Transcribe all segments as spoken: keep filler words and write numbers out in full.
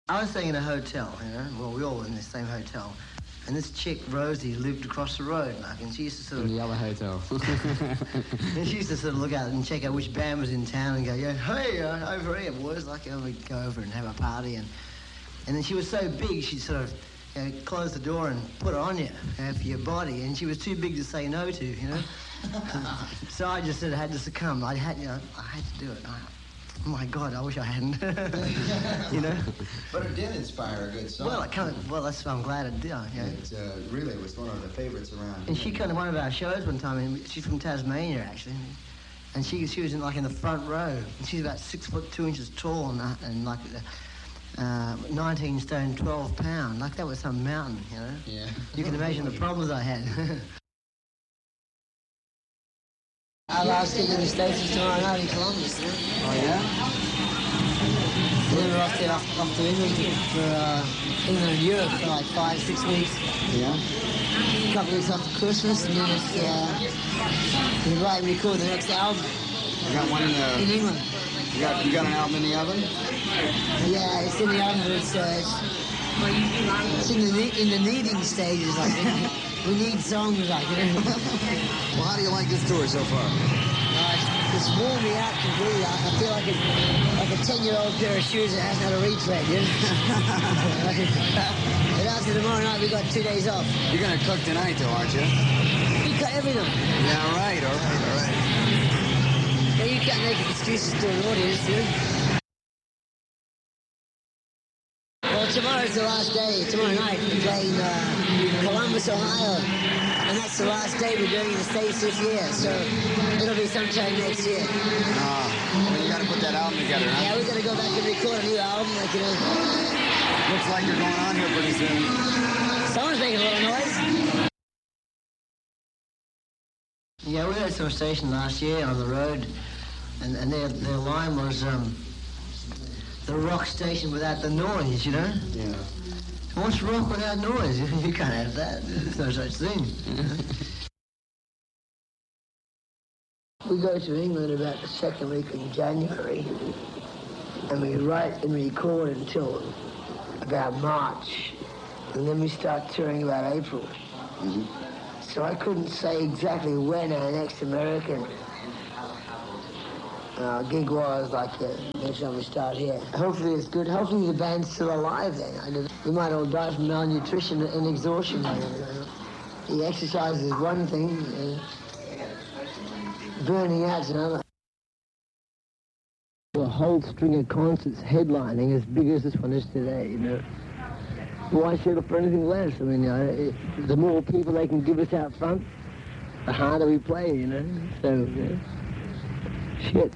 I was staying in a hotel, you know, well, we all were in the same hotel. And this chick, Rosie, lived across the road, like, and she used to sort of... In the other hotel. And she used to sort of look out and check out which band was in town and go, yeah, hey, uh, over here, boys. Like, uh, we'd go over and have a party. And, and then she was so big, she'd sort of you know, close the door and put it on you, you know, for your body. And she was too big to say no to, you know. So I just sort of had to succumb. I had, you know, I had to do it. I, oh, my God, I wish I hadn't, you know. But it did inspire a good song. Well, it kind of, well, that's I'm glad it did. Yeah. It uh, really was one of the favorites around. And she came to one of our shows one time, and she's from Tasmania, actually. And she she was in like in the front row. And she's about six foot two inches tall and, uh, and like uh, nineteen stone, twelve pound. Like that was some mountain, you know. Yeah. You can imagine the problems I had. Our last gig in the States is tomorrow night in Columbus. Yeah? Oh, yeah? Then we're off to, off, off to England for uh, England and Europe for like five, six weeks. Yeah? A couple of weeks after Christmas, and then it's, uh, we write and record the next album. You got one in the... In England. You got, you got an album in the oven? Yeah, it's in the oven, but it's, uh, it's, it's in, the, in the kneading stages, I think. We need songs like it. Well, how do you like this tour so far? Uh, it's, it's worn me out completely. I, I feel like, a, like a ten-year-old pair of shoes that hasn't had a retread, you know? But after tomorrow night, we got two days off. You're going to cook tonight, though, aren't you? We cut everything. Yeah, right, all right, all right. Yeah, you can't make excuses to an audience, do you? Well, tomorrow's the last day. Tomorrow night, we're playing uh, Columbus, Ohio. And that's the last day we're doing in the States this year. So it'll be sometime next year. Ah, well, you got to put that album together, huh? Yeah, we got to go back and record a new album. Like, you know. Looks like you're going on here pretty soon. Someone's making a little noise. Yeah, we had some station last year on the road, and, and their, their line was um, the rock station without the noise, you know? Yeah. What's rock without noise? You can't have that. There's no such thing. We go to England about the second week in January, and we write and record until about March, and then we start touring about April. Mm-hmm. So I couldn't say exactly when our next American uh, gig was, like uh, next time we start here. Hopefully it's good. Hopefully the band's still alive then. I don't, we might all die from malnutrition and exhaustion. The exercise is one thing, uh, burning out's another. A whole string of concerts headlining as big as this one is today, you know. Why settle for anything less? I mean, you know, it, the more people they can give us out front, the harder we play, you know. So, you know, shit.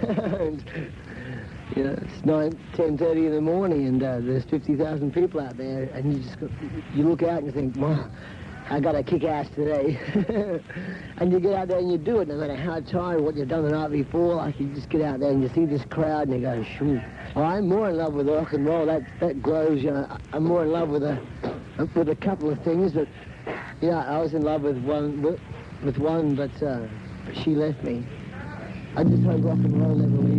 You know, it's nine, ten thirty in the morning, and uh, there's fifty thousand people out there, and you just go, you look out and you think, wow, I got to kick ass today. And you get out there and you do it, no matter how tired, what you've done the night before. Like, you just get out there and you see this crowd and you go, shoot. Oh, I'm more in love with rock and roll. That that grows, you know. I'm more in love with a with a couple of things, but yeah, I was in love with one with, with one, but uh, she left me. I just hope rock and roll never leaves.